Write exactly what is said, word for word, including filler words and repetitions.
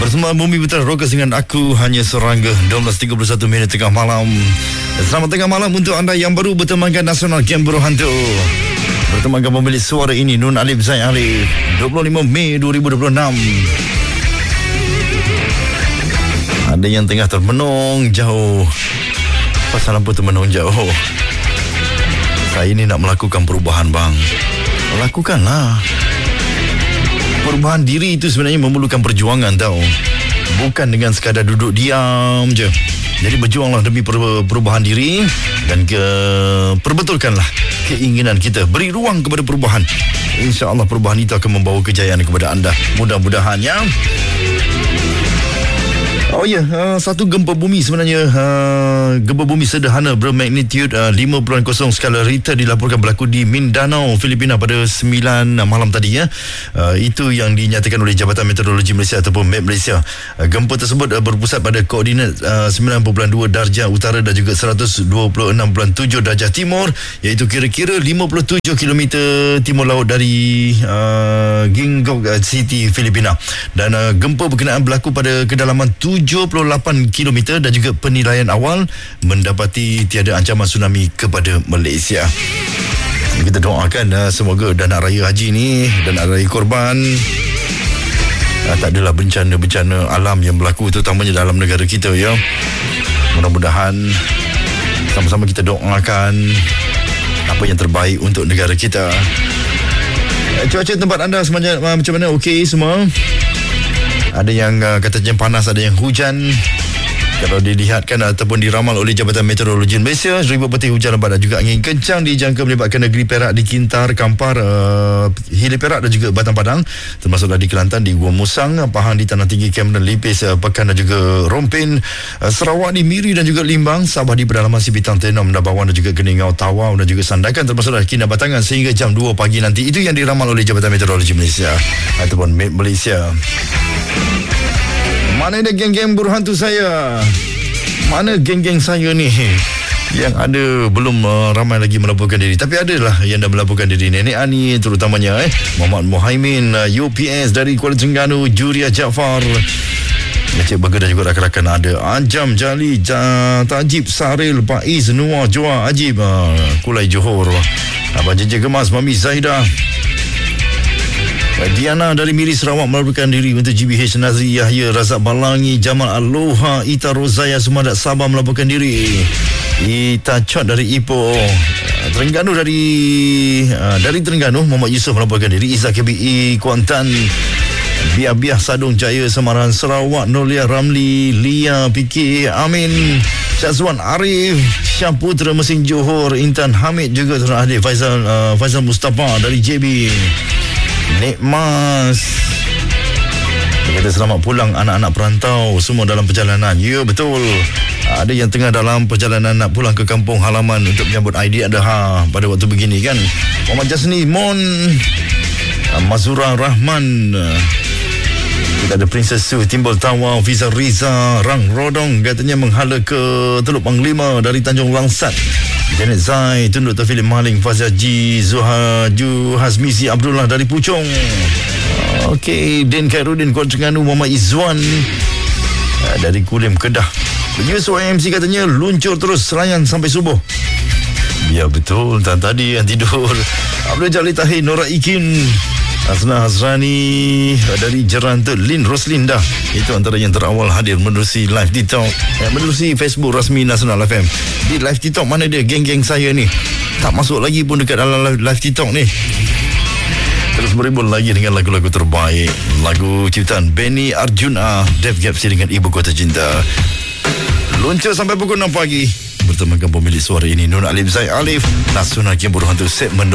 Bersama Bumi Putra Rockers dengan aku hanya serangga dua belas tiga puluh satu minit tengah malam. Selamat tengah malam untuk anda yang baru bertemankan Nasional Gemboro Hantu. Bertemankan pemilik suara ini Nun Alif Zaid Alif. dua puluh lima Mei dua ribu dua puluh enam. Ada yang tengah termenung jauh. Pasal lampu termenung jauh. Saya ni nak melakukan perubahan bang. Lakukanlah. Perubahan diri itu sebenarnya memerlukan perjuangan tau. Bukan dengan sekadar duduk diam je. Jadi berjuanglah demi perubahan diri. Dan ke, perbetulkanlah keinginan kita. Beri ruang kepada perubahan. InsyaAllah perubahan itu akan membawa kejayaan kepada anda. Mudah-mudahannya. Oh ya, yeah, uh, satu gempa bumi sebenarnya uh, gempa bumi sederhana bermagnitude uh, lima perpuluhan kosong skala Richter dilaporkan berlaku di Mindanao, Filipina pada sembilan malam tadi ya. Uh, itu yang dinyatakan oleh Jabatan Meteorologi Malaysia ataupun M E T Malaysia. Uh, gempa tersebut uh, berpusat pada koordinat uh, sembilan perpuluhan dua darjah utara dan juga seratus dua puluh enam perpuluhan tujuh darjah timur, iaitu kira-kira lima puluh tujuh kilometer timur laut dari uh, Gingok uh, City, Filipina. Dan uh, gempa berkenaan berlaku pada kedalaman tujuh puluh lapan kilometer dan juga penilaian awal mendapati tiada ancaman tsunami kepada Malaysia. Kita doakan uh, semoga dana raya haji ni, dana raya korban, uh, tak adalah bencana-bencana alam yang berlaku terutamanya dalam negara kita ya. Mudah-mudahan sama-sama kita doakan apa yang terbaik untuk negara kita. Uh, cuaca tempat anda semuanya uh, macam mana? Okey semua? Ada yang uh, katanya panas, ada yang hujan. Kalau dilihatkan ataupun diramal oleh Jabatan Meteorologi Malaysia, seribu petir hujan lebat dan juga angin kencang dijangka melibatkan negeri Perak di Kintar, Kampar, uh, Hilir Perak dan juga Batang Padang, termasuklah di Kelantan, di Gua Musang, Pahang, di Tanah Tinggi, Cameron, Lipis, uh, Pekan dan juga Rompin, uh, Sarawak di Miri dan juga Limbang, Sabah di pedalaman Sipitang, Tenom, Dabawan dan juga Keningau, Tawau dan juga Sandakan, termasuklah Kinabatangan sehingga jam dua pagi nanti. Itu yang diramal oleh Jabatan Meteorologi Malaysia ataupun M E T Malaysia. Mana ada geng-geng buruh hantu saya? Mana geng-geng saya ni? Yang ada belum uh, ramai lagi melaporkan diri. Tapi adalah yang dah melaporkan diri. Nenek Ani terutamanya eh. Muhammad Muhaimin, uh, U P S dari Kuala Terengganu, Juria Jaafar, Encik Burger dan juga rakan-rakan ada. Anjam, Jali, ja, Tajib, Saril, Faiz, Nuah, Joa, Ajib, uh, Kulai Johor, Abang Jeje Gemas, Mami Zaidah, Diana dari Miri Sarawak melaporkan diri untuk G B H. Nazri Yahya, Razak Balangi, Jamal Aloha, Ita Rozaya Sumadat Sabah melaporkan diri. Ita Chot dari Ipoh, Terengganu dari uh, dari Terengganu Muhammad Yusof melaporkan diri. Izzah K B I Kuantan, Biah-Biah Sadung Jaya Semaran Sarawak, Nolia Ramli, Lia P K Amin, Syazwan Arif, Syah Putra Mesin Johor, Intan Hamid juga telah hadir. Faizal uh, Faizal Mustafa dari J B. Nek Mas, dia kata selamat pulang anak-anak perantau semua dalam perjalanan. Ya betul. Ada yang tengah dalam perjalanan nak pulang ke kampung halaman untuk menyambut Aidiladha pada waktu begini kan. Muhammad Jasni Mon, Mazura Rahman, kita ada Princess Su, Timbul Tawa, Fiza Riza, Rang Rodong katanya menghala ke Teluk Panglima dari Tanjung Langsat. Janet Zai, Tunduk Taufiq Maling, Fazia Ji, Zuha Ju, Hazmizi Abdullah dari Puchong. Okey, Den Khairuddin Kuala Terengganu, Muhammad Izzuan dari Kulim Kedah. Yus Y M C katanya luncur terus selayan sampai subuh. Ya betul, dan tadi yang tidur. Abdul Jalil Tahir, Nora Ikin, Azna Hazrani dari Jerantu, Lin Roslinda. Itu antara yang terawal hadir menerusi live TikTok, eh, menerusi Facebook rasmi Nasional F M. Di live TikTok mana dia geng-geng saya ni? Tak masuk lagi pun dekat dalam live, live TikTok ni. Terus beribul lagi dengan lagu-lagu terbaik. Lagu ciptaan Benny Arjuna, Dev Gapsi dengan Ibu Kota Cinta. Luncur sampai pukul enam pagi. Bertemankan pemilik suara ini Nun Alif Zaid Alif, Nasional Gemboro Hantu segmen